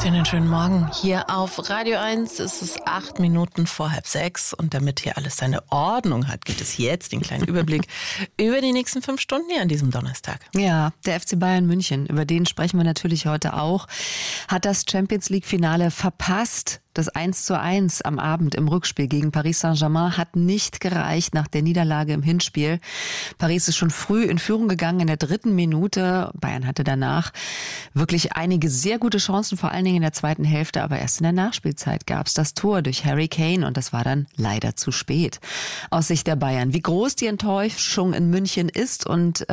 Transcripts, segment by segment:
dir einen schönen Morgen. Hier auf Radio 1 ist es 8 Minuten vor 5:30 und damit hier alles seine Ordnung hat, gibt es jetzt den kleinen Überblick über die nächsten 5 Stunden hier an diesem Donnerstag. Ja, der FC Bayern München, über den sprechen wir natürlich heute auch, hat das Champions-League-Finale verpasst. Das 1:1 am Abend im Rückspiel gegen Paris Saint-Germain hat nicht gereicht nach der Niederlage im Hinspiel. Paris ist schon früh in Führung gegangen in der 3. Minute. Bayern hatte danach wirklich einige sehr gute Chancen, vor allen Dingen in der zweiten Hälfte. Aber erst in der Nachspielzeit gab es das Tor durch Harry Kane und das war dann leider zu spät. Aus Sicht der Bayern, wie groß die Enttäuschung in München ist und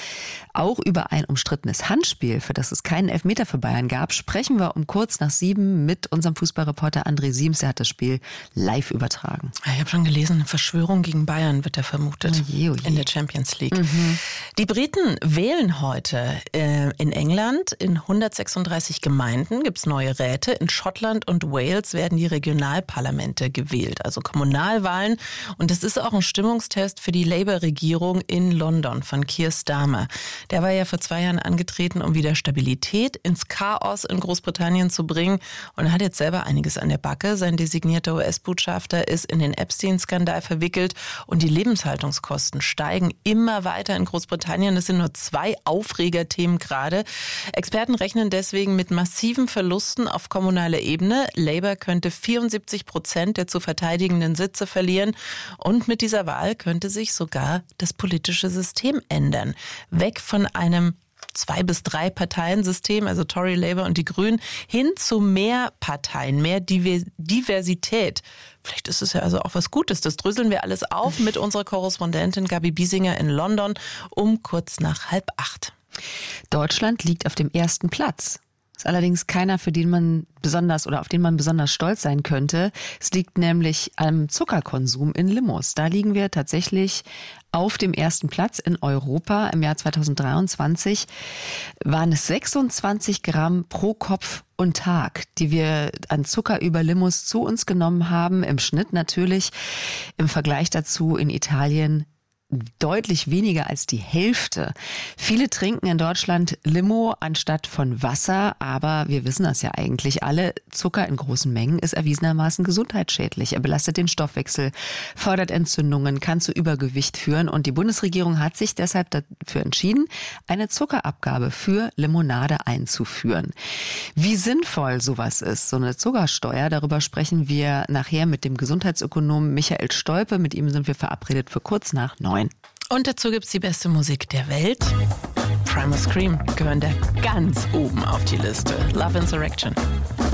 auch über ein umstrittenes Handspiel, für das es keinen Elfmeter für Bayern gab, sprechen wir um kurz nach 7 mit unserem Fußballreporter André Siems. Er hat das Spiel live übertragen. Ich habe schon gelesen, eine Verschwörung gegen Bayern wird da vermutet Oje. In der Champions League. Die Briten wählen heute in England. In 136 Gemeinden gibt es neue Räte. In Schottland und Wales werden die Regionalparlamente gewählt, also Kommunalwahlen. Und das ist auch ein Stimmungstest für die Labour-Regierung in London von Keir Starmer. Der war ja vor 2 Jahren angetreten, um wieder Stabilität ins Chaos in Großbritannien zu bringen und hat jetzt selber einiges an der Backe. Sein designierter US-Botschafter ist in den Epstein-Skandal verwickelt und die Lebenshaltungskosten steigen immer weiter in Großbritannien. Das sind nur 2 Aufregerthemen gerade. Experten rechnen deswegen mit massiven Verlusten auf kommunaler Ebene. Labour könnte 74% der zu verteidigenden Sitze verlieren und mit dieser Wahl könnte sich sogar das politische System ändern. Weg von einem 2 bis 3 Parteiensystem, also Tory, Labour und die Grünen, hin zu mehr Parteien, mehr Diversität. Vielleicht ist es ja also auch was Gutes. Das dröseln wir alles auf mit unserer Korrespondentin Gabi Biesinger in London um kurz nach 7:30. Deutschland liegt auf dem 1. Platz. Ist allerdings keiner, auf den man besonders stolz sein könnte. Es liegt nämlich am Zuckerkonsum in Limos. Da liegen wir tatsächlich auf dem 1. Platz in Europa. Im Jahr 2023 waren es 26 Gramm pro Kopf und Tag, die wir an Zucker über Limos zu uns genommen haben. Im Schnitt natürlich, im Vergleich dazu in Italien deutlich weniger als die Hälfte. Viele trinken in Deutschland Limo anstatt von Wasser, aber wir wissen das ja eigentlich alle. Zucker in großen Mengen ist erwiesenermaßen gesundheitsschädlich. Er belastet den Stoffwechsel, fördert Entzündungen, kann zu Übergewicht führen und die Bundesregierung hat sich deshalb dafür entschieden, eine Zuckerabgabe für Limonade einzuführen. Wie sinnvoll sowas ist, so eine Zuckersteuer, darüber sprechen wir nachher mit dem Gesundheitsökonomen Michael Stolpe. Mit ihm sind wir verabredet für kurz nach 9. Und dazu gibt's die beste Musik der Welt. Primal Scream gehören da ganz oben auf die Liste. Love Insurrection.